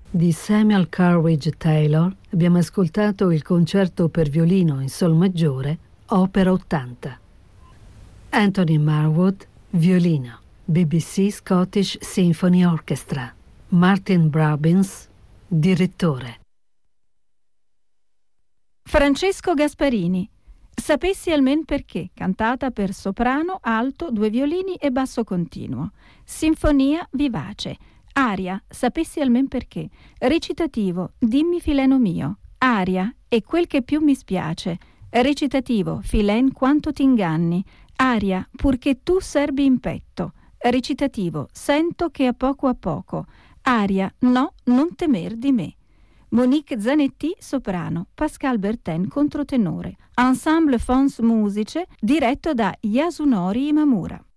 Di Samuel Coleridge Taylor abbiamo ascoltato il concerto per violino in sol maggiore, opera 80. Anthony Marwood, violino, BBC Scottish Symphony Orchestra. Martin Brabbins, direttore. Francesco Gasparini, Sapessi almen perché, cantata per soprano, alto, due violini e basso continuo. Sinfonia vivace. Aria, Sapessi almen perché. Recitativo, Dimmi Fileno mio. Aria, E quel che più mi spiace. Recitativo, Filen quanto t'inganni. Aria, Purché tu serbi in petto. Recitativo, Sento che a poco. Aria, No, non temer di me. Monique Zanetti, soprano, Pascal Bertin, controtenore. Ensemble Fons Musice, diretto da Yasunori Imamura.